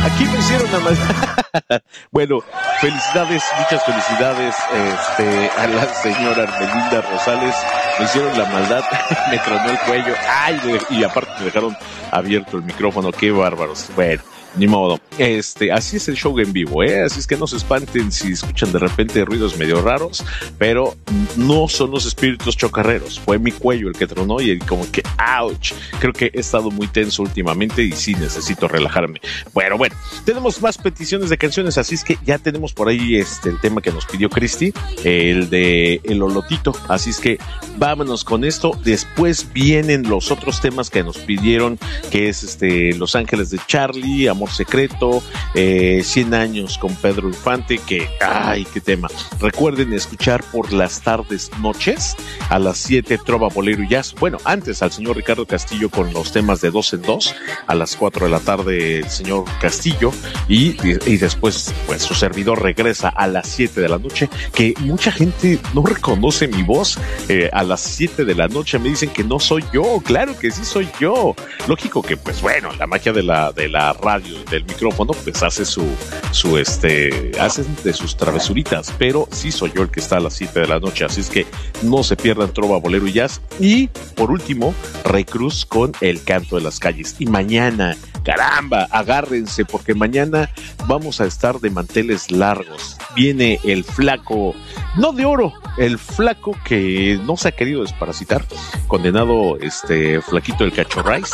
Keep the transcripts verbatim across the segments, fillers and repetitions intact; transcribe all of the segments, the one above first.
Aquí me hicieron la maldad. Bueno, felicidades, muchas felicidades este, a la señora Armelinda Rosales. Me hicieron la maldad, me tronó el cuello. Ay, y aparte me dejaron abierto el micrófono. Qué bárbaros. Bueno, ni modo. Este, así es el show en vivo, ¿eh? Así es que no se espanten si escuchan de repente ruidos medio raros, pero no son los espíritus chocarreros. Fue mi cuello el que tronó y el como que, ouch. Creo que he estado muy tenso últimamente y sí necesito relajarme. Bueno, bueno, tenemos más peticiones de canciones, así es que ya tenemos por ahí este el tema que nos pidió Cristi, el de El Olotito. Así es que vámonos con esto. Después vienen los otros temas que nos pidieron, que es este Los Ángeles de Charlie, Amor Secreto, eh, cien años con Pedro Infante, que, ay, qué tema. Recuerden escuchar por las tardes, noches, a las siete Trova, Bolero y Jazz. Bueno, antes al señor Ricardo Castillo con los temas de dos en dos, a las cuatro de la tarde el señor Castillo, y, y después, pues, su servidor regresa a las siete de la noche, que mucha gente no reconoce mi voz, eh, a las siete de la noche me dicen que no soy yo. Claro que sí soy yo. Lógico que, pues, bueno, la magia de la, de la radio, del micrófono, pues hace su, su este, hacen de sus travesuritas, pero sí soy yo el que está a las siete de la noche, así es que no se pierdan Trova, Bolero y Jazz. Y por último, Rey Cruz con El Canto de las Calles. Y mañana, caramba, agárrense, porque mañana vamos a estar de manteles largos. Viene el flaco, no de oro, el flaco que no se ha querido desparasitar, condenado este flaquito del Cachorrais.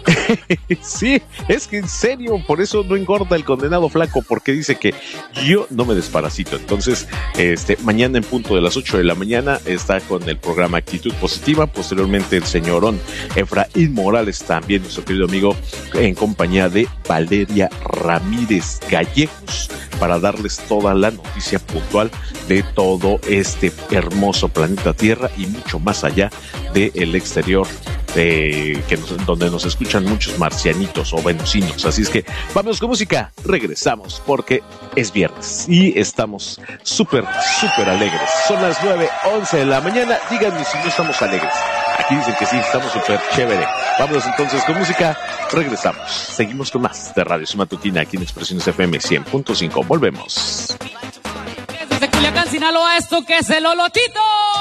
Sí, es que en serio, por eso no engorda el condenado flaco, porque dice que yo no me desparasito. Entonces, este, mañana en punto de las ocho de la mañana está con el programa Actitud Positiva. Posteriormente el señorón Efraín Morales, también nuestro querido amigo, en compañía de Valeria Ramírez Gallegos, para darles toda la noticia puntual de todo este hermoso planeta Tierra y mucho más allá del exterior, eh, que nos, donde nos escuchan muchos marcianitos o venusinos. Así es que vamos con música, regresamos porque es viernes y estamos súper, súper alegres. Son las nueve once de la mañana, díganme si no estamos alegres. Aquí dicen que sí, estamos súper chévere. Vámonos entonces con música, regresamos. Seguimos con más de Radio Matutina aquí en Expresiones F M cien punto cinco. Volvemos. Desde Culiacán, Sinaloa, esto que es El Olotito.